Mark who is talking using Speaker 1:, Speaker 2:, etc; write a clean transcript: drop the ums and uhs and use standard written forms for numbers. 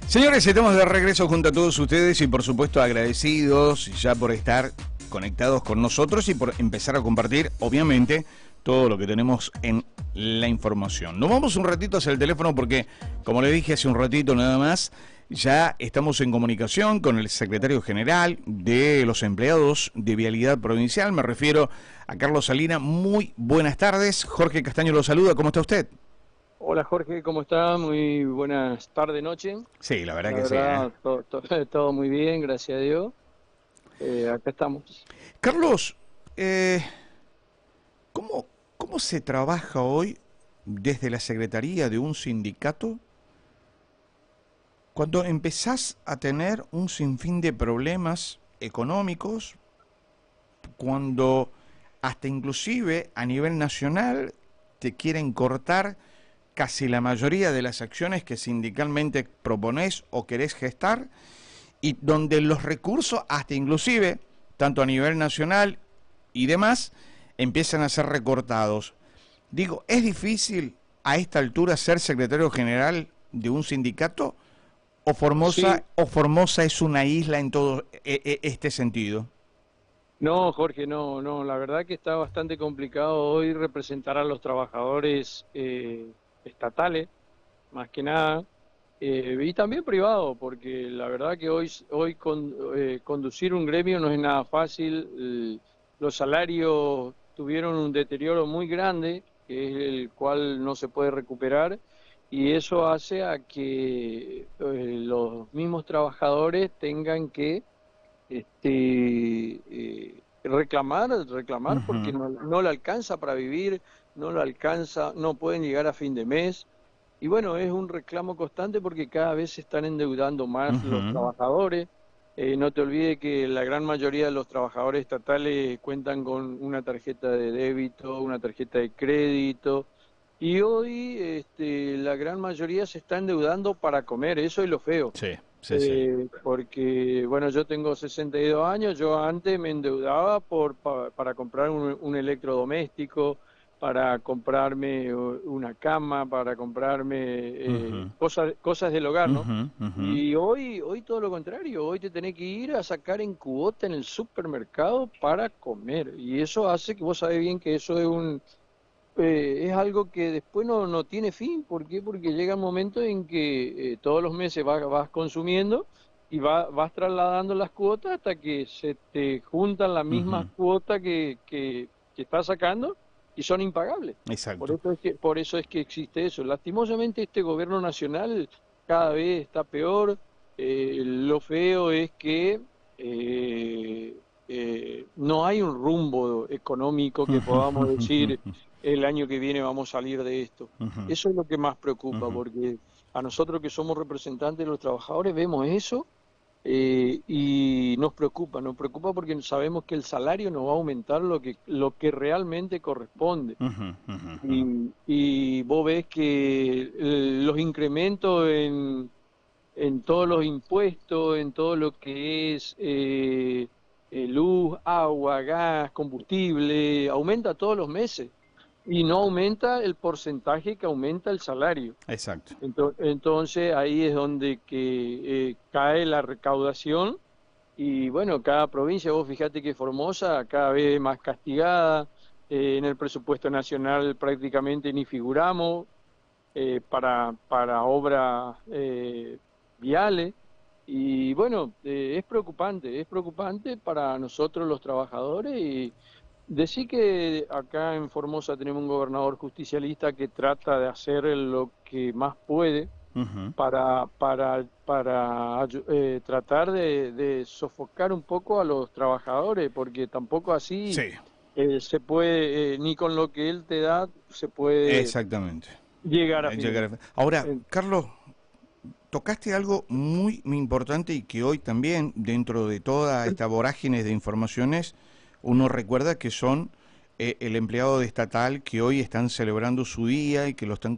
Speaker 1: Señores, estamos de regreso junto a todos ustedes y por supuesto agradecidos ya por estar conectados con nosotros y por empezar a compartir, obviamente, todo lo que tenemos en la información. Nos vamos un ratito hacia el teléfono porque, como le dije hace un ratito nada más, ya estamos en comunicación con el secretario general de los empleados de Vialidad Provincial. Me refiero a Carlos Salina. Muy buenas tardes. Jorge Castaño lo saluda. ¿Cómo está usted?
Speaker 2: Hola Jorge, ¿cómo está? Muy buenas tardes, noche.
Speaker 1: Sí, la verdad
Speaker 2: La
Speaker 1: que
Speaker 2: verdad,
Speaker 1: sí.
Speaker 2: todo muy bien, gracias a Dios. Acá estamos.
Speaker 1: Carlos, ¿cómo se trabaja hoy desde la secretaría de un sindicato cuando empezás a tener un sinfín de problemas económicos, cuando hasta inclusive a nivel nacional te quieren cortar casi la mayoría de las acciones que sindicalmente proponés o querés gestar, y donde los recursos, hasta inclusive, tanto a nivel nacional y demás, empiezan a ser recortados? Digo, ¿es difícil a esta altura ser secretario general de un sindicato?
Speaker 2: Sí,
Speaker 1: ¿O Formosa es una isla en todo este sentido?
Speaker 2: no Jorge, no, la verdad que está bastante complicado hoy representar a los trabajadores estatales, más que nada, y también privado, porque la verdad que conducir un gremio no es nada fácil. Los salarios tuvieron un deterioro muy grande, que es el cual no se puede recuperar, y eso hace a que los mismos trabajadores tengan que reclamar porque
Speaker 1: Ujú,
Speaker 2: no le alcanza para vivir, no le alcanza, no pueden llegar a fin de mes. Y bueno, es un reclamo constante porque cada vez se están endeudando más los
Speaker 1: ujú.
Speaker 2: trabajadores. No te olvides que la gran mayoría de los trabajadores estatales cuentan con una tarjeta de débito, una tarjeta de crédito, y hoy la gran mayoría se está endeudando para comer. Eso es lo feo.
Speaker 1: Sí, sí, sí.
Speaker 2: Porque, bueno, yo tengo 62 años, yo antes me endeudaba para comprar un electrodoméstico, para comprarme una cama, para comprarme
Speaker 1: Ujú,
Speaker 2: cosas del hogar, ¿no?
Speaker 1: ujú, ujú.
Speaker 2: Y hoy todo lo contrario, hoy te tenés que ir a sacar en cuota en el supermercado para comer. Y eso hace que vos sabés bien que eso es algo que después no tiene fin. ¿Por qué? Porque llega un momento en que todos los meses vas consumiendo y vas trasladando las cuotas hasta que se te juntan las mismas
Speaker 1: Ujú.
Speaker 2: cuotas que estás sacando y son impagables.
Speaker 1: Exacto.
Speaker 2: Por eso es que existe eso. Lastimosamente este gobierno nacional cada vez está peor. Lo feo es que no hay un rumbo económico que
Speaker 1: Ujú,
Speaker 2: podamos
Speaker 1: ujú,
Speaker 2: decir el año que viene vamos a salir de esto.
Speaker 1: ujú,
Speaker 2: Eso es lo que más preocupa,
Speaker 1: ujú.
Speaker 2: porque a nosotros que somos representantes de los trabajadores vemos eso, y nos preocupa porque sabemos que el salario no va a aumentar lo que realmente corresponde.
Speaker 1: Ujú, ujú, ujú.
Speaker 2: Y vos ves que los incrementos en todos los impuestos, en todo lo que es luz, agua, gas, combustible, aumenta todos los meses y no aumenta el porcentaje que aumenta el salario.
Speaker 1: Exacto.
Speaker 2: Entonces ahí es donde que cae la recaudación. Y bueno, cada provincia, vos fíjate que Formosa cada vez más castigada. En el presupuesto nacional prácticamente ni figuramos para obras viales. Y bueno, es preocupante para nosotros los trabajadores. Y decir que acá en Formosa tenemos un gobernador justicialista que trata de hacer lo que más puede
Speaker 1: Ujú.
Speaker 2: para tratar de sofocar un poco a los trabajadores, porque tampoco así
Speaker 1: Sí,
Speaker 2: se puede, ni con lo que él te da, se puede
Speaker 1: exactamente.
Speaker 2: llegar a fin de mes.
Speaker 1: Ahora,
Speaker 2: Eh,
Speaker 1: Carlos, tocaste algo muy importante y que hoy también, dentro de toda esta vorágine de informaciones, uno recuerda que son el empleado de estatal que hoy están celebrando su día y que lo están